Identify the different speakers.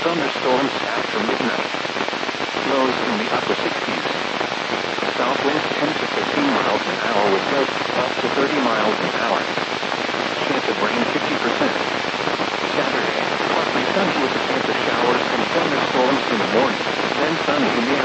Speaker 1: thunderstorms after midnight. Lows in the upper 60s. South winds 10 to 15 miles an hour with gusts up to 30 miles an hour. Chance of rain 50%. Saturday, partly sunny with a chance of showers and thunderstorms in the morning, then sunny in the